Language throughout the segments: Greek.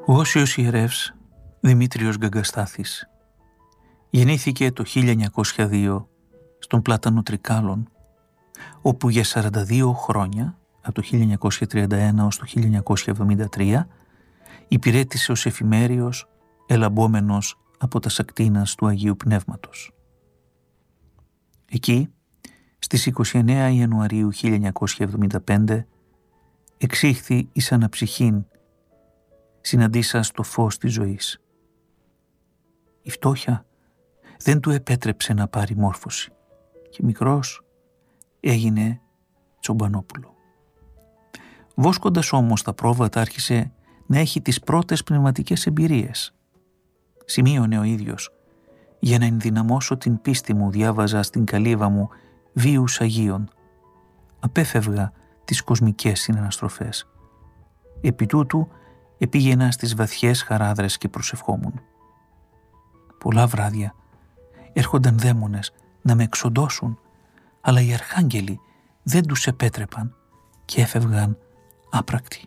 Ο όσιος ιερεύς Δημήτριος Γκαγκαστάθης γεννήθηκε το 1902 στον Πλάτανο Τρικάλων, όπου για 42 χρόνια, από το 1931 ως το 1973, υπηρέτησε ως εφημέριος ελαμπόμενος από τα σακτίνας του Αγίου Πνεύματος. Εκεί, στις 29 Ιανουαρίου 1975, εξήχθη εις αναψυχήν, συναντήσας το φως της ζωής. Η φτώχεια δεν του επέτρεψε να πάρει μόρφωση και μικρός έγινε τσομπανόπουλο. Βόσκοντας όμως τα πρόβατα άρχισε να έχει τις πρώτες πνευματικές εμπειρίες. Σημείωνε ο ίδιος: «Για να ενδυναμώσω την πίστη μου διάβαζα στην καλύβα μου βίους Αγίων. Απέφευγα τις κοσμικές συναναστροφές. Επί τούτου επήγαινα στις βαθιές χαράδρες και προσευχόμουν. Πολλά βράδια έρχονταν δαίμονες να με εξοντώσουν, αλλά οι αρχάγγελοι δεν τους επέτρεπαν και έφευγαν άπρακτοι».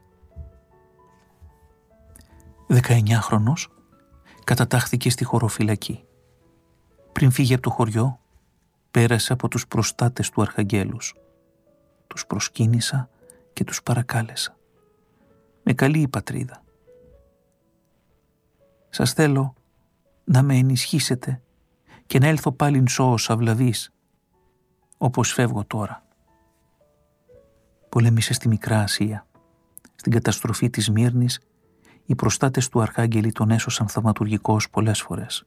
19χρονος κατατάχθηκε στη χωροφυλακή. Πριν φύγει από το χωριό, πέρασε από τους προστάτες του αρχαγγέλους. Τους προσκύνησα και τους παρακάλεσα: «Με καλεί η πατρίδα. Σας θέλω να με ενισχύσετε και να έλθω πάλιν σώος αυλαβής, όπως φεύγω τώρα». Πολέμησε στη Μικρά Ασία. Στην καταστροφή της Μύρνης, οι προστάτες του αρχάγγελοι τον έσωσαν θαυματουργικώς πολλές φορές.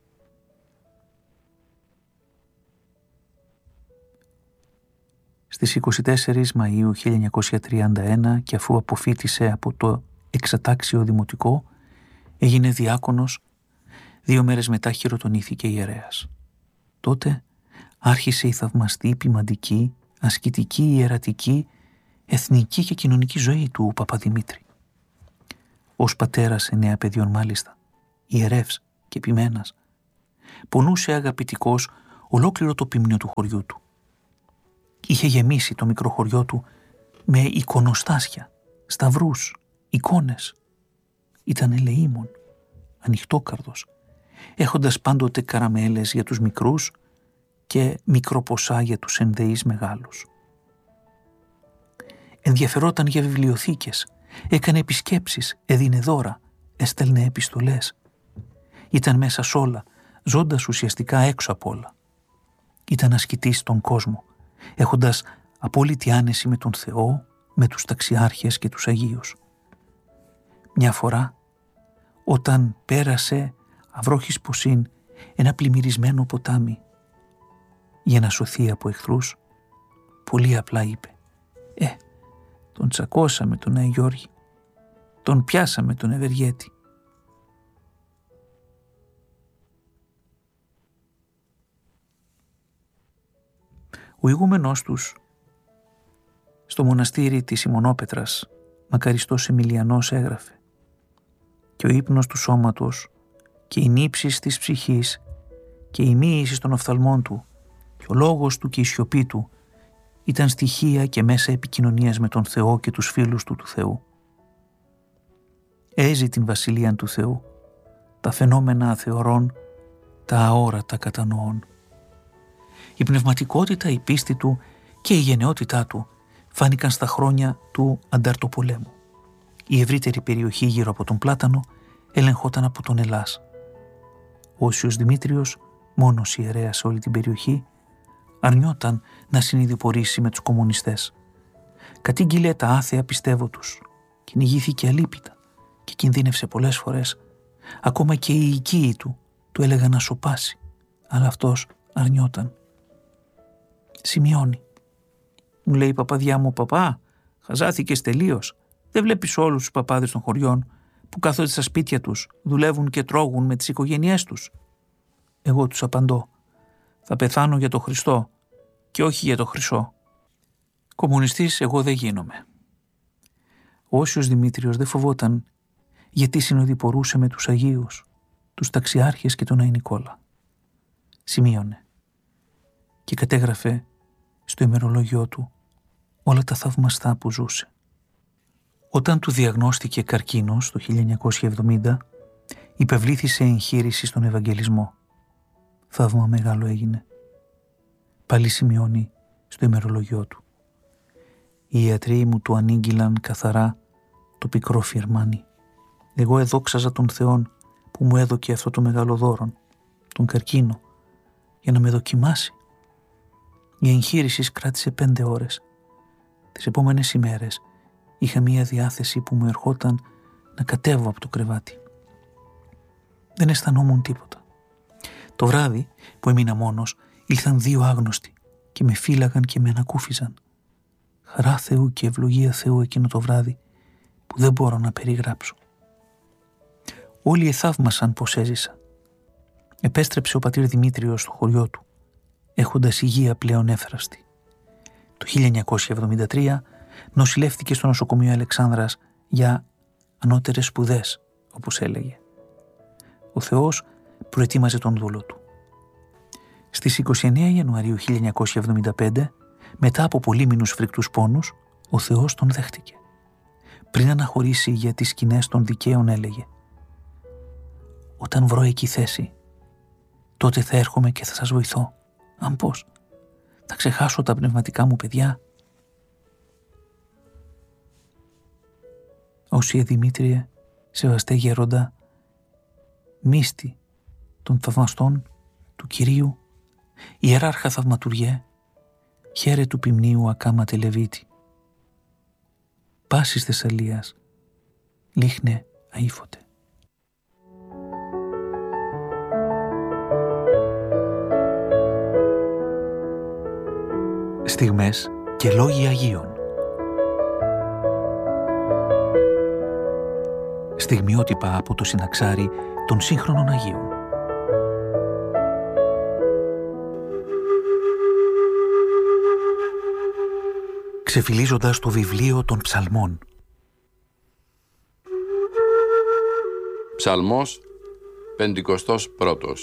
Στις 24 Μαΐου 1931, και αφού αποφοίτησε από το εξατάξιο δημοτικό, έγινε διάκονος. 2 μέρες μετά χειροτονήθηκε ιερέας. Τότε άρχισε η θαυμαστή, ποιμαντική, ασκητική, ιερατική, εθνική και κοινωνική ζωή του Παπαδημήτρη. Ως πατέρας 9 παιδιών μάλιστα, ιερεύς και ποιμένας, πονούσε αγαπητικός ολόκληρο το ποιμνίο του χωριού του. Είχε γεμίσει το μικρό χωριό του με εικονοστάσια, σταυρούς, εικόνες. Ήταν ελεήμων, ανοιχτόκαρδος, έχοντας πάντοτε καραμέλες για τους μικρούς και μικροποσά για τους ενδεείς μεγάλους. Ενδιαφερόταν για βιβλιοθήκες, έκανε επισκέψεις, έδινε δώρα, έστελνε επιστολές. Ήταν μέσα σ' όλα, ζώντας ουσιαστικά έξω απ' όλα. Ήταν ασκητής στον κόσμο, έχοντας απόλυτη άνεση με τον Θεό, με τους ταξιάρχες και τους Αγίους. Μια φορά, όταν πέρασε αυρόχης ποσήν ένα πλημμυρισμένο ποτάμι για να σωθεί από εχθρούς, πολύ απλά είπε: τον τσακώσαμε τον Άι Γιώργη, τον πιάσαμε τον Ευεργέτη». Ο ηγούμενός τους στο μοναστήρι της Ιμονόπετρας, μακαριστός Εμιλιανός, έγραφε: «Και ο ύπνος του σώματος και η νύψης της ψυχής και η μοίηση των οφθαλμών του και ο λόγος του και η σιωπή του ήταν στοιχεία και μέσα επικοινωνίας με τον Θεό και τους φίλους του Θεού. Έζει την βασιλεία του Θεού, τα φαινόμενα αθεωρών, τα αόρατα κατανοών». Η πνευματικότητα, η πίστη του και η γενναιότητά του φάνηκαν στα χρόνια του ανταρτοπολέμου. Η ευρύτερη περιοχή γύρω από τον Πλάτανο ελεγχόταν από τον Ελλάς. Ο Όσιος Δημήτριος, μόνος ιερέας σε όλη την περιοχή, αρνιόταν να συνειδηπορήσει με τους κομμουνιστές. Κατήγγειλε τα άθεα πιστεύω τους, κυνηγήθηκε αλίπητα και κινδύνευσε πολλές φορές. Ακόμα και οι οικοί του έλεγαν να σωπάσει, αλλά αυτός αρνιόταν. Σημειώνει: «Μου λέει η παπαδιά μου, παπά, χαζάθηκες τελείως. Δεν βλέπεις όλους τους παπάδες των χωριών που κάθονται στα σπίτια τους, δουλεύουν και τρώγουν με τις οικογένειές τους?» Εγώ τους απαντώ: «Θα πεθάνω για το Χριστό και όχι για το χρυσό. Κομμουνιστής εγώ δεν γίνομαι». Ο Όσιος Δημήτριος δεν φοβόταν, γιατί συνοδοιπορούσε με τους Αγίους, τους ταξιάρχες και τον Άι Νικόλα. Σημείωνε και κατέγραφε στο ημερολόγιο του όλα τα θαυμαστά που ζούσε. Όταν του διαγνώστηκε καρκίνος το 1970, υπευλήθη σε εγχείρηση στον Ευαγγελισμό. Θαύμα μεγάλο έγινε. Πάλι σημειώνει στο ημερολογιό του. Οι ιατροί μου του ανήγγυλαν καθαρά το πικρό φιερμάνι. Εγώ εδόξαζα τον Θεόν που μου έδωκε αυτό το μεγάλο δώρον, τον καρκίνο, για να με δοκιμάσει. Η εγχείρηση κράτησε 5 ώρες. Τις επόμενες ημέρες είχα μία διάθεση που μου ερχόταν να κατέβω από το κρεβάτι. Δεν αισθανόμουν τίποτα. Το βράδυ που έμεινα μόνος, ήλθαν 2 άγνωστοι και με φύλαγαν και με ανακούφιζαν. Χαρά Θεού και ευλογία Θεού εκείνο το βράδυ που δεν μπορώ να περιγράψω. Όλοι εθαύμασαν πως έζησα. Επέστρεψε ο πατήρ Δημήτριος στο χωριό του, έχοντας υγεία πλέον εύθραστη. Το 1973 νοσηλεύτηκε στο νοσοκομείο Αλεξάνδρας για ανώτερες σπουδές, όπως έλεγε. Ο Θεός προετοίμαζε τον δούλο του. Στις 29 Ιανουαρίου 1975, μετά από πολύμηνους φρικτούς πόνους, ο Θεός τον δέχτηκε. Πριν αναχωρήσει για τις σκηνές των δικαίων έλεγε: «Όταν βρω εκεί θέση, τότε θα έρχομαι και θα σας βοηθώ. Αν πώς, θα ξεχάσω τα πνευματικά μου παιδιά». Όσιε Δημήτριε, σεβαστέ γέροντα, μύστη των θαυμαστών του Κυρίου, ιεράρχα θαυματουργέ, χαίρε του ποιμνίου ακάματε Λεβίτη. Πάσης Θεσσαλίας, λίχνε αήφωτε. Στιγμές και λόγοι Αγίων. Στιγμιότυπα από το συναξάρι των σύγχρονων Αγίων. Ξεφυλίζοντας το βιβλίο των ψαλμών. Ψαλμός 51.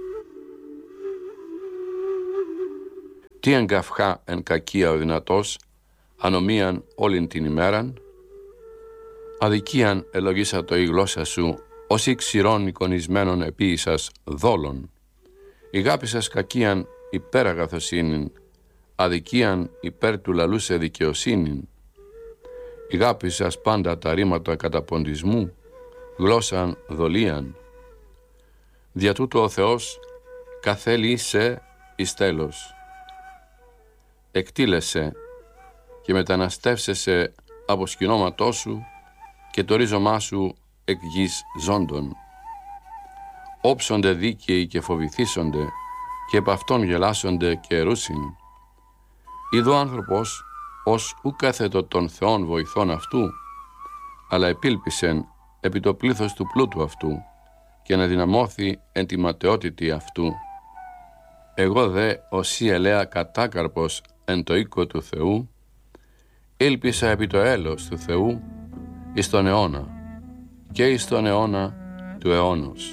Τι εγκαυχά εν κακία ο δυνατός, ανομίαν όλην την ημέραν, αδικίαν ελογίσατο η γλώσσα σου, ως η ξηρών εικονισμένων επίησας δόλων. Ηγάπησας κακίαν υπέρ αγαθοσύνην, αδικίαν υπέρ του λαλού σε δικαιοσύνην. Ηγάπησας πάντα τα ρήματα καταποντισμού, γλώσσαν δολίαν. Δια τούτο ο Θεός καθέλει σε εις τέλος. Εκτήλεσαι και μεταναστεύσεσαι από σκηνώματό σου και το ρίζωμά σου εκ γης ζώντων. Όψονται δίκαιοι και φοβηθήσονται και επ' αυτόν γελάσονται και ερούσιν. Είδω άνθρωπος ως ου κάθετο των Θεών βοηθών αυτού, αλλά επίλπισεν επί το πλήθος του πλούτου αυτού και να δυναμώθει εν τη ματαιότητη αυτού. Εγώ δε ως η ελαία κατάκαρπος εν το οίκο του Θεού, ήλπισα επί το έλεος του Θεού εις τον αιώνα και εις τον αιώνα του αιώνος.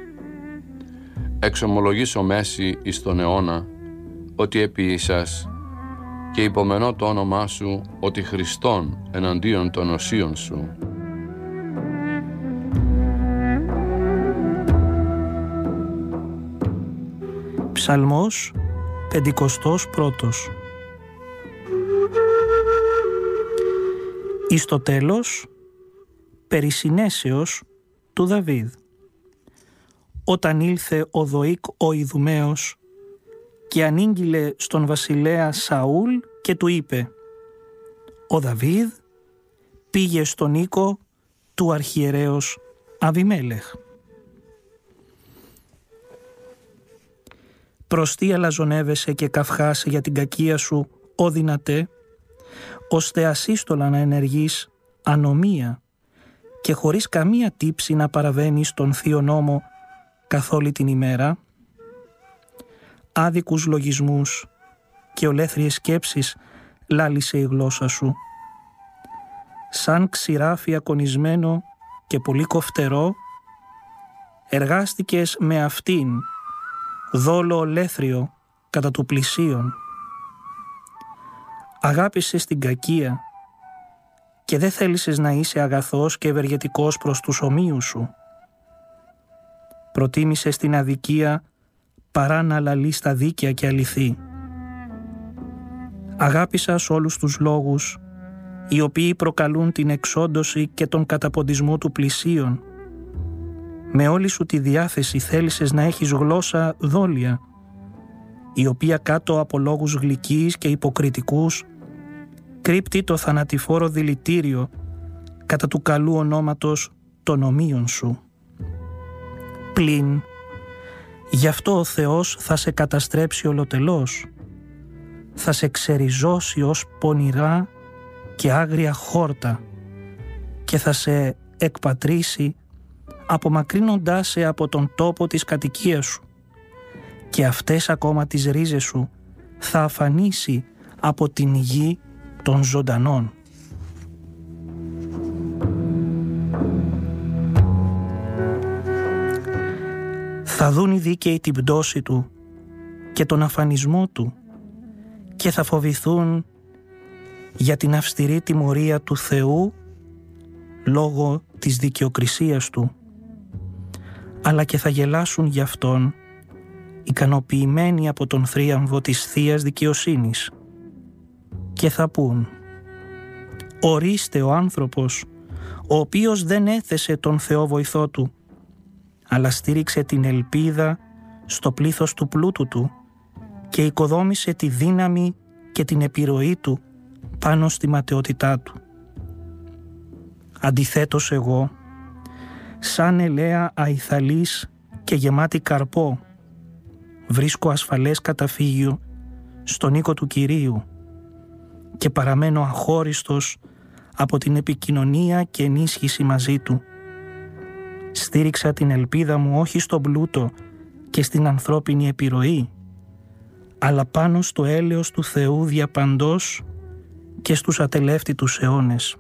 Εξομολογήσω μέση εις τον αιώνα ότι επίησας και υπομενώ το όνομά σου ότι Χριστόν εναντίον των οσίων σου. Ψαλμός 51. Εις το τέλος, περί συνέσεως του Δαβίδ. Όταν ήλθε ο Δοίκ ο Ιδουμαίος και ανήγγειλε στον βασιλέα Σαούλ και του είπε: «Ο Δαβίδ πήγε στον οίκο του αρχιερέως Αβιμέλεχ». Προς τι αλαζονεύεσαι και καυχάσαι για την κακία σου, ó δυνατέ, ώστε ασύστολα να ενεργείς ανομία και χωρίς καμία τύψη να παραβαίνεις τον θείο νόμο καθ' όλη την ημέρα. Άδικους λογισμούς και ολέθριες σκέψεις λάλησε η γλώσσα σου. Σαν ξηράφι ακονισμένο και πολύ κοφτερό, εργάστηκες με αυτήν, δόλο ολέθριο κατά του πλησίον. Αγάπησες την κακία και δεν θέλησες να είσαι αγαθός και ευεργετικός προς τους ομοίους σου. Προτίμησες την αδικία παρά να λαλείς τα δίκαια και αληθή. Αγάπησας όλους τους λόγους οι οποίοι προκαλούν την εξόντωση και τον καταποντισμό του πλησίον. Με όλη σου τη διάθεση θέλησες να έχεις γλώσσα δόλια, η οποία κάτω από λόγους γλυκείς και υποκριτικούς κρύπτει το θανατηφόρο δηλητήριο κατά του καλού ονόματος των ομοίων σου. Πλην, γι' αυτό ο Θεός θα σε καταστρέψει ολοτελώς, θα σε ξεριζώσει ως πονηρά και άγρια χόρτα και θα σε εκπατρίσει απομακρύνοντάς σε από τον τόπο της κατοικίας σου, και αυτές ακόμα τις ρίζες σου θα αφανίσει από την γη των ζωντανών. Θα δουν οι δίκαιοι την πτώση του και τον αφανισμό του και θα φοβηθούν για την αυστηρή τιμωρία του Θεού λόγω της δικαιοκρισίας του, αλλά και θα γελάσουν γι' αυτόν ικανοποιημένοι από τον θρίαμβο της Θείας Δικαιοσύνης και θα πούν: ορίστε ο άνθρωπος ο οποίος δεν έθεσε τον Θεό βοηθό του, αλλά στήριξε την ελπίδα στο πλήθος του πλούτου του και οικοδόμησε τη δύναμη και την επιρροή του πάνω στη ματαιότητά του. Αντιθέτως εγώ, σαν ελαία αϊθαλής και γεμάτη καρπό, βρίσκω ασφαλές καταφύγιο στον οίκο του Κυρίου και παραμένω αχώριστος από την επικοινωνία και ενίσχυση μαζί του. Στήριξα την ελπίδα μου όχι στον πλούτο και στην ανθρώπινη επιρροή, αλλά πάνω στο έλεος του Θεού διαπαντός και στους ατελεύτητους αιώνες.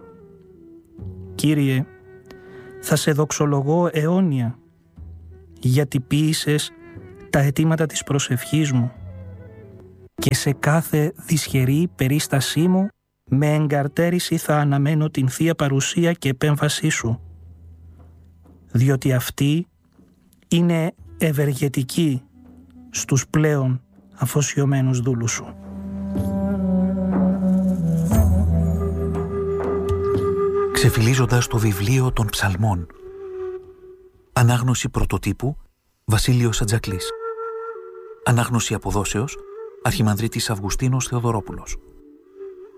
Κύριε, θα σε δοξολογώ αιώνια, γιατί ποίησες τα αιτήματα της προσευχής μου και σε κάθε δυσχερή περίστασή μου με εγκαρτέρηση θα αναμένω την Θεία Παρουσία και επέμβασή σου, διότι αυτή είναι ευεργετική στους πλέον αφοσιωμένους δούλους σου. Ξεφυλίζοντας το βιβλίο των Ψαλμών. Ανάγνωση πρωτοτύπου Βασίλειος Ατζακλής. Ανάγνωση αποδόσεως Αρχιμανδρίτης Αυγουστίνος Θεοδωρόπουλος.